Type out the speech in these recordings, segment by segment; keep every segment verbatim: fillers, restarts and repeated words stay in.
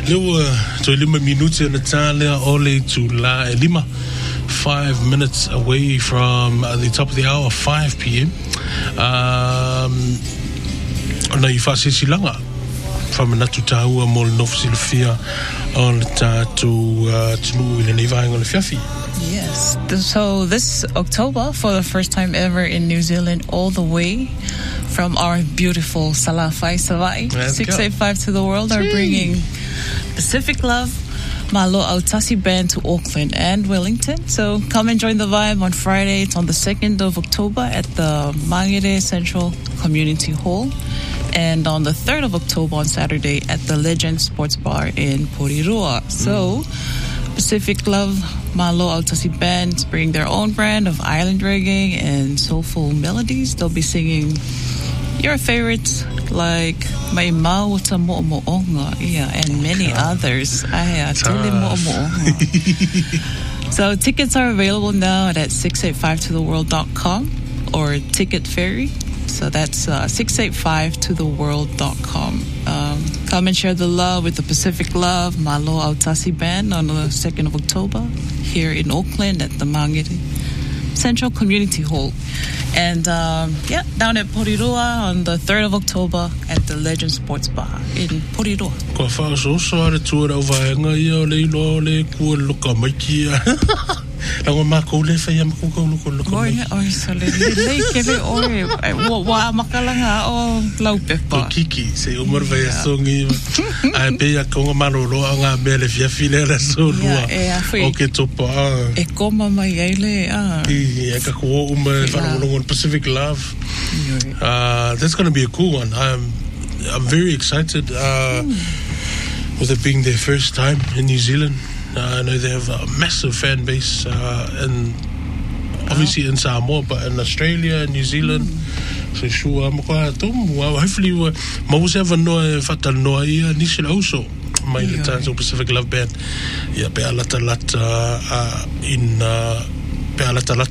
Leo to lima minuti na tala ole to la lima. Five minutes away from uh, the top of the hour, five p.m. Um, na i whasesi langa whamanatu tāua mo le nofu silafia o le tātou tunu i le nei vaenga le fiafi. Yes. So this October, for the first time ever in New Zealand, all the way from our beautiful Salafai Savai, six eighty-five to the world are bringing Pacific Love, Malo Autasi Band to Auckland and Wellington. So come and join the vibe on Friday. It's on the second of October at the Mangere Central Community Hall. And on the third of October on Saturday at the Legend Sports Bar in Porirua. So Pacific Love, Malo Autasi Band bring their own brand of island reggae and soulful melodies. They'll be singing your favorites like Mai Mauta Mo'omo'onga, yeah, and many others. Aya, Tele Mo'omo'onga. So tickets are available now at six eighty-five to the world dot com or Ticket Ferry. So that's uh, six eighty-five to the world dot com. Um, come and share the love with the Pacific Love Malo Autasi Band on the second of October here in Auckland at the Mangere Central Community Hall. And um, yeah, down at Porirua on the third of October at the Legend Sports Bar in Porirua. Ko fa so so re tu ra vaenga ia le lo le ku luka mai kia. La ma ko le fa ia ko ko luka luka. Oi, oi, so le le ke le oi wa makalanga o lau pepa. Kiki se umar vai songi. Ai pe ya ko ma lo lo nga me le fia file la so lua. O ke topa. E koma mai ele a. I ka ko uma fa lo Pacific Love. Uh, that's going to be a cool one. I'm, I'm very excited uh, mm. with it being their first time in New Zealand. Uh, I know they have a massive fan base, uh, and obviously oh. in Samoa, but in Australia and New Zealand. Mm. So sure, I'm quite hopefully we'll have a no fatal no ia nisi also. My little Pacific Love Band, yeah, be a lata lata uh, in. Uh, Uh, but uh,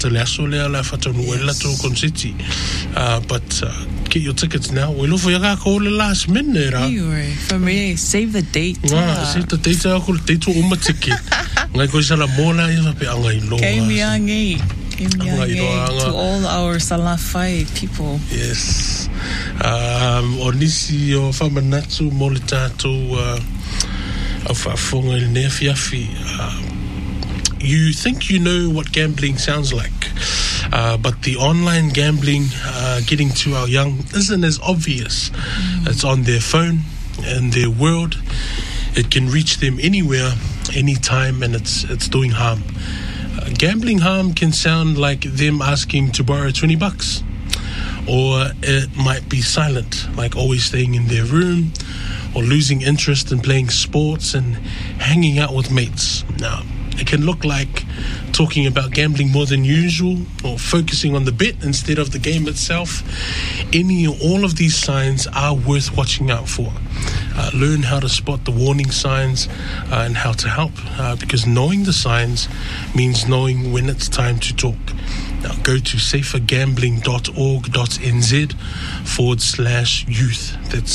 get your tickets now. We love you call the last minute. For me, save the date. Ah, save the date. I call date to um ticket. Ngai ko sala mola ia pe angai lo. Kemiangi. Kemiangi to all our Salafai people. Yes. Um, onisi o famanatu molitato uh of afonga il nefiafi. You think you know what gambling sounds like, uh, but the online gambling uh, getting to our young isn't as obvious. Mm. It's on their phone and their world. It can reach them anywhere, anytime, and it's it's doing harm. Uh, gambling harm can sound like them asking to borrow twenty bucks, or it might be silent, like always staying in their room, or losing interest in playing sports and hanging out with mates. Now, it can look like talking about gambling more than usual or focusing on the bet instead of the game itself. Any or all of these signs are worth watching out for. Uh, learn how to spot the warning signs uh, and how to help, uh, because knowing the signs means knowing when it's time to talk. Now go to safergambling.org.nz forward slash youth. That's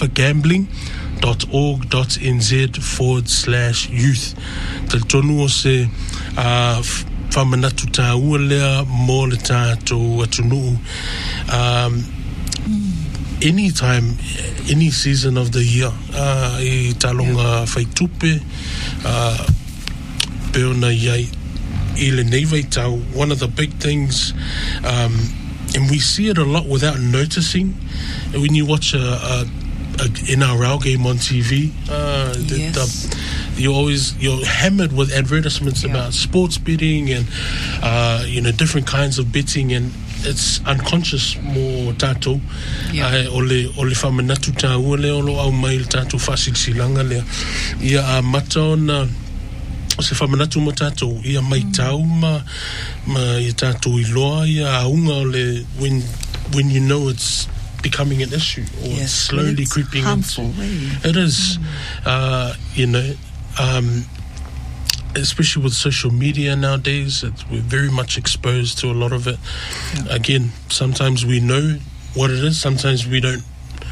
safergambling.org.nz forward slash youth. Tal tonu o se whamanatu tā ua lea mō le tātou atunu. Um, anytime, any season of the year, uh, i talonga whaitupe, uh, peona iai, i le nei tau, one of the big things, um, and we see it a lot without noticing, when you watch a, a A N R L game on T V, uh, yes. the, the, you're always you're hammered with advertisements yeah. about sports betting and uh, you know different kinds of betting, and it's unconscious more tato. Yeah. Ole ole famanatu ta ole olo au mail tato fasiksilanga le ia a matona se famanatu mo tato ia mai tau ma ma ia tato iloa ia unga ole when when you know it's becoming an issue or yes, slowly it's creeping into it is mm. uh, you know um, especially with social media nowadays, it's, we're very much exposed to a lot of it. Yeah. Again, sometimes we know what it is, sometimes we don't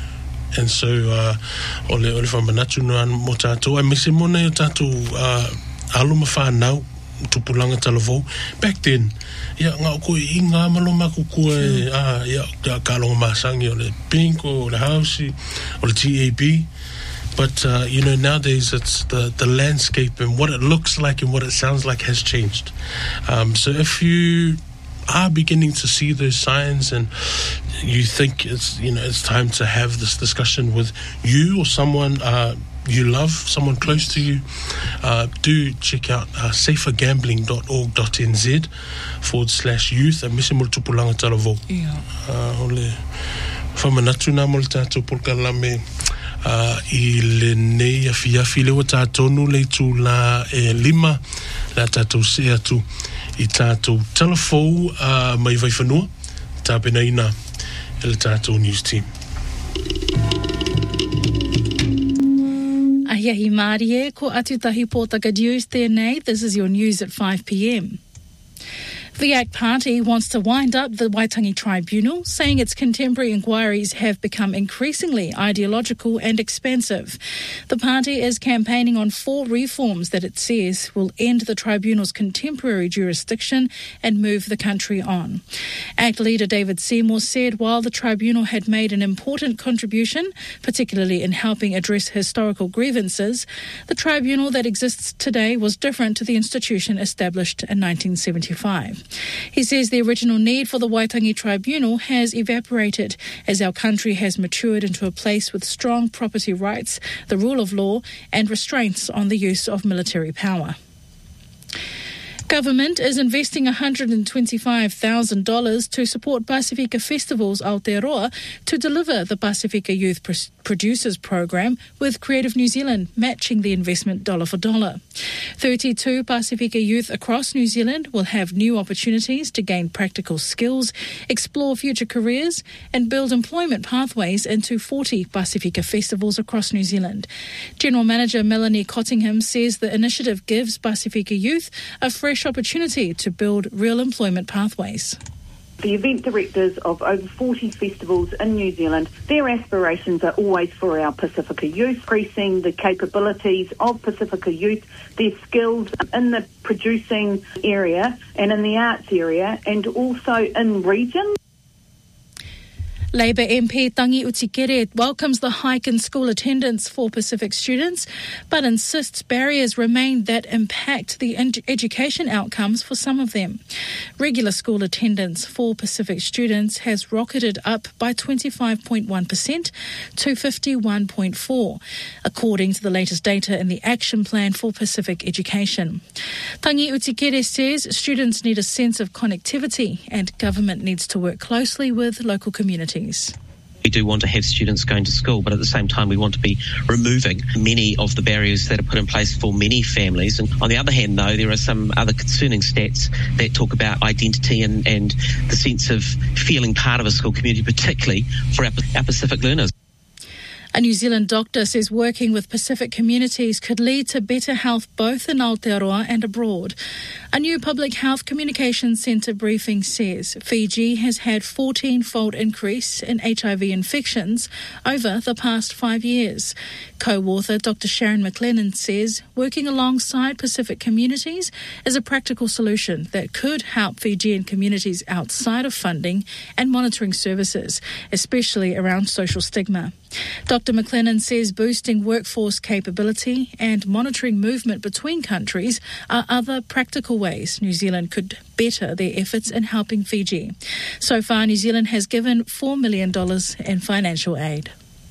And so, uh, ole ole whamanatu noa mo tātou. Ai mese mona o tātou uh, aluma whanau, tupulanga talavou. Back then, ia ngā koe i ngā maloma kukua e, ah, ia ka longa masangi o le Pink o le Housey o le T A B. But, uh, you know, nowadays it's the, the landscape and what it looks like and what it sounds like has changed. Um, so if you are beginning to see those signs and you think it's, you know, it's time to have this discussion with you or someone uh, you love, someone close to you, uh, do check out uh, safer gambling dot org dot n z forward slash youth a mese mo le tupulanga talavou. Yeah. Uh, ole whamanatu nā mo le tātou polkalame uh, i le nei afi afi lewa tātonu le tū la e lima la tātou se atu i tātou telefou uh, mai vai whanua tāpena ina e le tātou news team. Ahiahi Mārie, ko atu tahi pōtaka news tēnei. This is your news at five p.m. The A C T Party wants to wind up the Waitangi Tribunal, saying its contemporary inquiries have become increasingly ideological and expansive. The party is campaigning on four reforms that it says will end the tribunal's contemporary jurisdiction and move the country on. A C T leader David Seymour said while the tribunal had made an important contribution, particularly in helping address historical grievances, the tribunal that exists today was different to the institution established in nineteen seventy-five. He says the original need for the Waitangi Tribunal has evaporated as our country has matured into a place with strong property rights, the rule of law, and restraints on the use of military power. Government is investing one hundred twenty-five thousand dollars to support Pasifika Festivals Aotearoa to deliver the Pasifika Youth Pro- Producers Program, with Creative New Zealand matching the investment dollar for dollar. thirty-two Pasifika youth across New Zealand will have new opportunities to gain practical skills, explore future careers, and build employment pathways into forty Pasifika festivals across New Zealand. General Manager Melanie Cottingham says the initiative gives Pasifika youth a fresh opportunity to build real employment pathways. The event directors of over forty festivals in New Zealand, their aspirations are always for our Pasifika youth, increasing the capabilities of Pasifika youth, their skills in the producing area and in the arts area, and also in region. Labour M P Tangi Utikere welcomes the hike in school attendance for Pacific students, but insists barriers remain that impact the ed- education outcomes for some of them. Regular school attendance for Pacific students has rocketed up by twenty-five point one percent to fifty-one point four, according to the latest data in the Action Plan for Pacific Education. Tangi Utikere says students need a sense of connectivity and government needs to work closely with local communities. We do want to have students going to school, but at the same time we want to be removing many of the barriers that are put in place for many families. And on the other hand, though, there are some other concerning stats that talk about identity and, and the sense of feeling part of a school community, particularly for our, our Pacific learners. A New Zealand doctor says working with Pacific communities could lead to better health both in Aotearoa and abroad. A new Public Health Communications Centre briefing says Fiji has had fourteen-fold increase in H I V infections over the past five years. Co-author Doctor Sharon McLennan says working alongside Pacific communities is a practical solution that could help Fijian communities outside of funding and monitoring services, especially around social stigma. Doctor McLennan says boosting workforce capability and monitoring movement between countries are other practical ways New Zealand could better their efforts in helping Fiji. So far, New Zealand has given four million dollars in financial aid.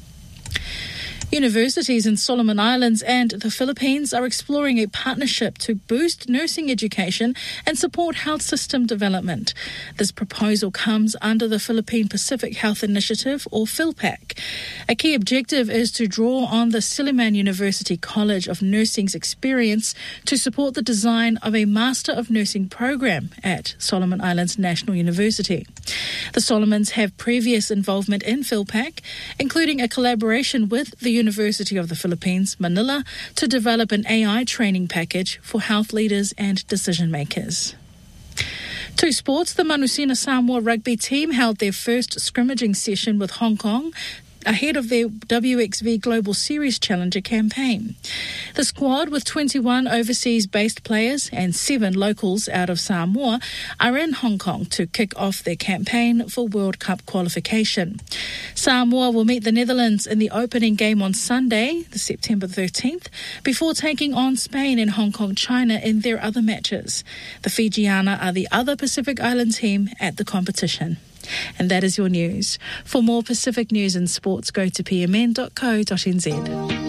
Universities in Solomon Islands and the Philippines are exploring a partnership to boost nursing education and support health system development. This proposal comes under the Philippine Pacific Health Initiative, or PhilPAC. A key objective is to draw on the Silliman University College of Nursing's experience to support the design of a Master of Nursing program at Solomon Islands National University. The Solomons have previous involvement in PhilPAC, including a collaboration with the University of the Philippines, Manila, to develop an A I training package for health leaders and decision makers. To sports, the Manusina Samoa rugby team held their first scrimmaging session with Hong Kong ahead of their W X V Global Series Challenger campaign. The squad, with twenty-one overseas-based players and seven locals out of Samoa, are in Hong Kong to kick off their campaign for World Cup qualification. Samoa will meet the Netherlands in the opening game on Sunday, the September thirteenth, before taking on Spain and Hong Kong, China in their other matches. The Fijiana are the other Pacific Island team at the competition. And that is your news. For more Pacific news and sports, go to p m n dot co dot n z.